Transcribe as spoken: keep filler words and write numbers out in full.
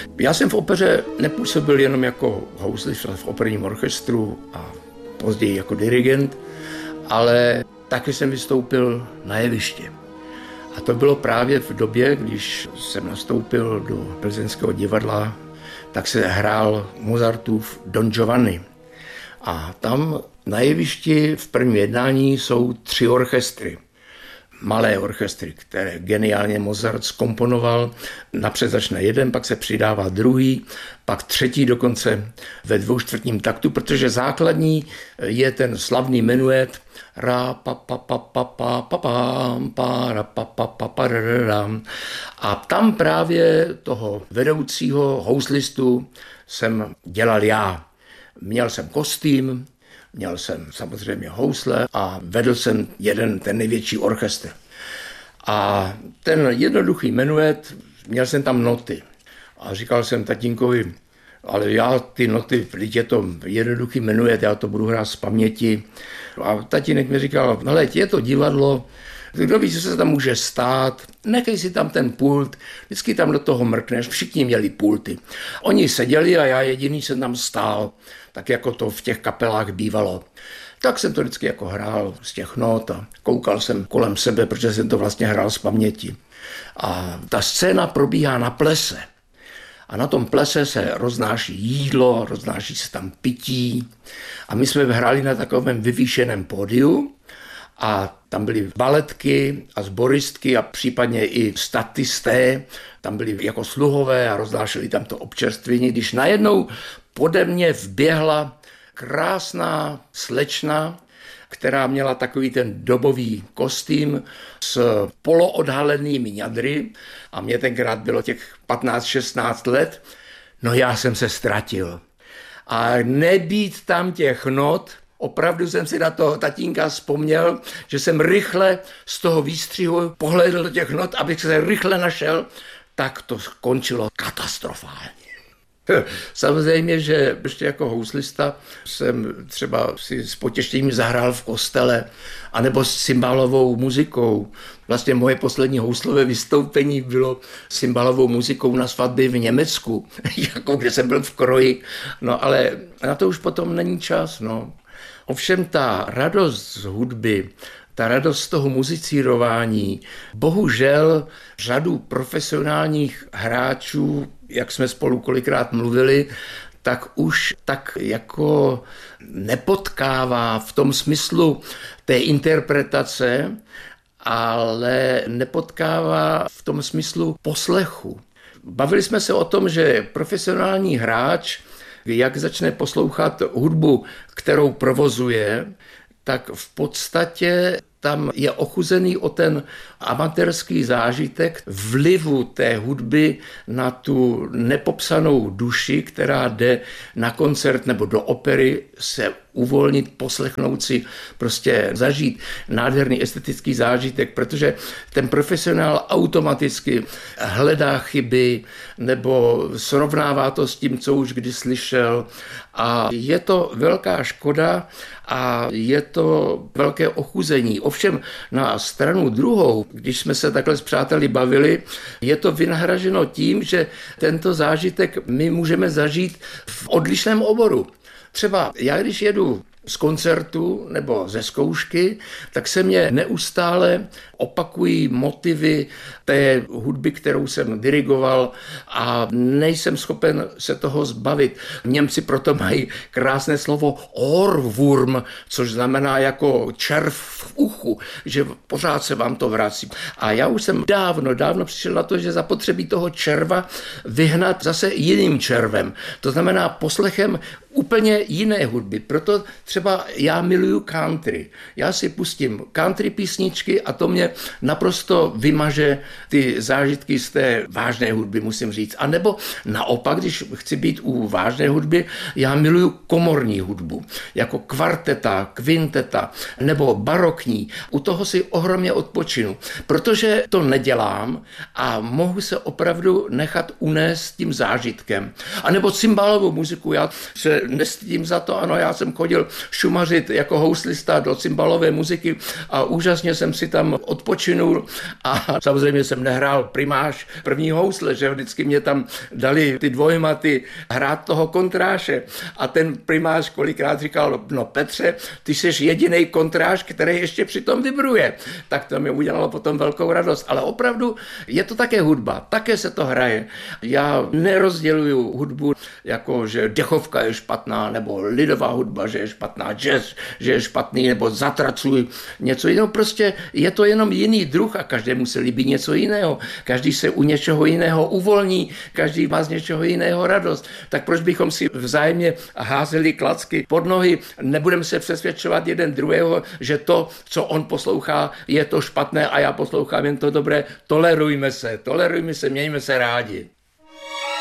Já jsem v opeře nepůsobil jenom jako houslista v operním orchestru a později jako dirigent, ale taky jsem vystoupil na jevišti. A to bylo právě v době, když jsem nastoupil do plzeňského divadla, tak se hrál Mozartův Don Giovanni. A tam na jevišti v prvním jednání jsou tři orchestry. Malé orchestry, které geniálně Mozart zkomponoval. Napřed začne jeden, pak se přidává druhý, pak třetí dokonce ve dvoučtvrtním taktu, protože základní je ten slavný menuet ra pa pa pa pa pa pa pam pa ra pa pa pa pa ra. A tam právě toho vedoucího houslistu jsem dělal já. Měl jsem kostým, měl jsem samozřejmě housle a vedl jsem jeden ten největší orchestr. A ten jednoduchý menuet, měl jsem tam noty. A říkal jsem tatínkovi, ale já ty noty, když je to jednoduchý menuet, já to budu hrát z paměti. A tatínek mi říkal, hele, je to divadlo, kdo ví, co se tam může stát, nechej si tam ten pult, vždycky tam do toho mrkneš, všichni měli pulty. Oni seděli a já jediný jsem tam stál, tak jako to v těch kapelách bývalo. Tak jsem to vždycky jako hrál z těch not a koukal jsem kolem sebe, protože jsem to vlastně hrál z paměti. A ta scéna probíhá na plese. A na tom plese se roznáší jídlo, roznáší se tam pití. A my jsme hráli na takovém vyvýšeném pódiu a tam byly baletky a sboristky a případně i statisté. Tam byli jako sluhové a roznášeli tam to občerstvení, když najednou pode mě vběhla krásná slečna, která měla takový ten dobový kostým s poloodhalenými ňadry a mě tenkrát bylo těch patnáct šestnáct let, no já jsem se ztratil. A nebýt tam těch not, opravdu jsem si na toho tatínka vzpomněl, že jsem rychle z toho výstřihu pohlédl do těch not, abych se rychle našel, tak to skončilo katastrofálně. Samozřejmě, že ještě jako houslista jsem třeba si s potěšením zahrál v kostele anebo s cymbálovou muzikou. Vlastně moje poslední houslové vystoupení bylo s cymbálovou muzikou na svatbě v Německu, jako kde jsem byl v kroji. No ale na to už potom není čas. No. Ovšem ta radost z hudby, ta radost z toho muzicírování, bohužel řadu profesionálních hráčů, jak jsme spolu kolikrát mluvili, tak už tak jako nepotkává v tom smyslu té interpretace, ale nepotkává v tom smyslu poslechu. Bavili jsme se o tom, že profesionální hráč, jak začne poslouchat hudbu, kterou provozuje, tak v podstatě tam je ochuzený o ten amatérský zážitek vlivu té hudby na tu nepopsanou duši, která jde na koncert nebo do opery se uvolnit, poslechnout si, prostě zažít nádherný estetický zážitek, protože ten profesionál automaticky hledá chyby nebo srovnává to s tím, co už kdy slyšel a je to velká škoda a je to velké ochuzení. Ovšem na stranu druhou, když jsme se takhle s přáteli bavili, je to vynahraženo tím, že tento zážitek my můžeme zažít v odlišném oboru. Třeba já, když jedu z koncertu nebo ze zkoušky, tak se mě neustále opakují motivy té hudby, kterou jsem dirigoval a nejsem schopen se toho zbavit. Němci proto mají krásné slovo Ohrwurm, což znamená jako červ v uchu, že pořád se vám to vrací. A já už jsem dávno, dávno přišel na to, že zapotřebí toho červa vyhnat zase jiným červem. To znamená poslechem úplně jiné hudby. Proto třeba já miluju country. Já si pustím country písničky a to mě naprosto vymaže ty zážitky z té vážné hudby, musím říct. A nebo naopak, když chci být u vážné hudby, já miluju komorní hudbu, jako kvarteta, kvinteta nebo barokní. U toho si ohromně odpočinu, protože to nedělám a mohu se opravdu nechat unést tím zážitkem. A nebo cymbálovou muziku, já se nestydím za to, ano, já jsem chodil šumařit jako houslista do cymbalové muziky a úžasně jsem si tam odpočinul a samozřejmě jsem nehrál primáž první housle, že vždycky mě tam dali ty dvojmaty hrát toho kontráše a ten primář kolikrát říkal, no Petře, ty jsi jedinej kontráž, který ještě přitom vibruje. Tak to mi udělalo potom velkou radost, ale opravdu je to také hudba, také se to hraje. Já nerozděluju hudbu jako, že dechovka je špatná, nebo lidová hudba, že je špatná, jazz, že je špatný, nebo zatracuj něco jiného. Prostě je to jenom jiný druh a každému se líbí něco jiného. Každý se u něčeho jiného uvolní, každý má z něčeho jiného radost. Tak proč bychom si vzájemně házeli klacky pod nohy, nebudeme se přesvědčovat jeden druhého, že to, co on poslouchá, je to špatné a já poslouchám jen to dobré. Tolerujme se, tolerujme se, mějme se rádi.